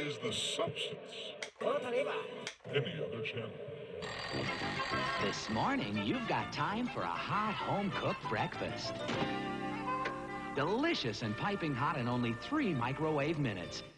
is the substance. Any other channel. This morning, you've got time for a hot home-cooked breakfast. Delicious and piping hot in only 3 microwave minutes.